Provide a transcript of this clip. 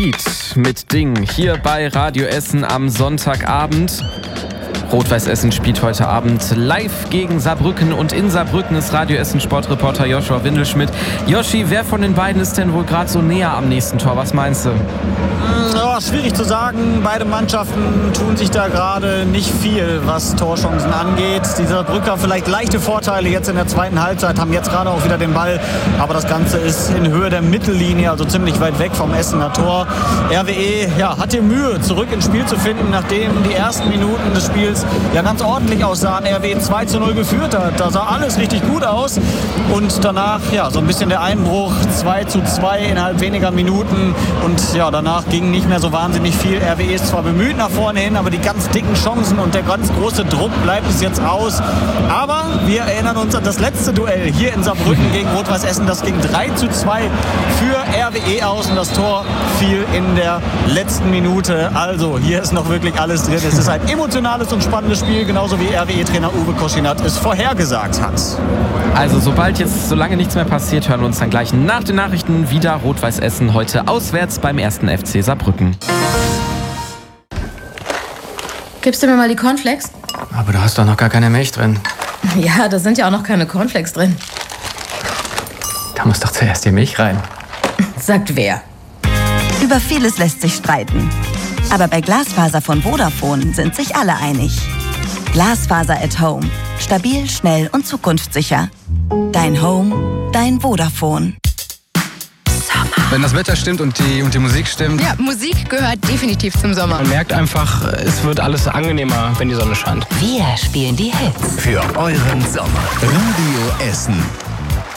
Speed mit Ding hier bei Radio Essen am Sonntagabend. Rot-Weiß Essen spielt heute Abend live gegen Saarbrücken und in Saarbrücken ist Radio Essen Sportreporter Joshua Windelschmidt. Joshi, wer von den beiden ist denn wohl gerade so näher am nächsten Tor? Was meinst du? Ja, schwierig zu sagen. Beide Mannschaften tun sich da gerade nicht viel, was Torchancen angeht. Die Saarbrücker vielleicht leichte Vorteile jetzt in der zweiten Halbzeit, haben jetzt gerade auch wieder den Ball. Aber das Ganze ist in Höhe der Mittellinie, also ziemlich weit weg vom Essener Tor. RWE hat die Mühe, zurück ins Spiel zu finden, nachdem die ersten Minuten des Spiels ja ganz ordentlich aussahen. RWE 2:0 geführt hat. Da sah alles richtig gut aus. Und danach so ein bisschen der Einbruch. 2:2 innerhalb weniger Minuten. Und danach ging nicht mehr so wahnsinnig viel. RWE ist zwar bemüht nach vorne hin, aber die ganz dicken Chancen und der ganz große Druck bleibt es jetzt aus. Aber wir erinnern uns an das letzte Duell hier in Saarbrücken gegen Rot-Weiß Essen. Das ging 3:2 für RWE aus und das Tor fiel in der letzten Minute. Also hier ist noch wirklich alles drin. Es ist ein emotionales und spannendes Spiel, genauso wie RWE-Trainer Uwe Koschinat es vorhergesagt hat. Also solange nichts mehr passiert, hören wir uns dann gleich nach den Nachrichten wieder. Rot-Weiß Essen heute auswärts beim 1. FC Saarbrücken. Gibst du mir mal die Cornflakes? Aber du hast doch noch gar keine Milch drin. Ja, da sind ja auch noch keine Cornflakes drin. Da muss doch zuerst die Milch rein. Sagt wer? Über vieles lässt sich streiten. Aber bei Glasfaser von Vodafone sind sich alle einig. Glasfaser at Home. Stabil, schnell und zukunftssicher. Dein Home, dein Vodafone. Wenn das Wetter stimmt und die Musik stimmt. Ja, Musik gehört definitiv zum Sommer. Man merkt einfach, es wird alles angenehmer, wenn die Sonne scheint. Wir spielen die Hits. Für euren Sommer. Radio Essen.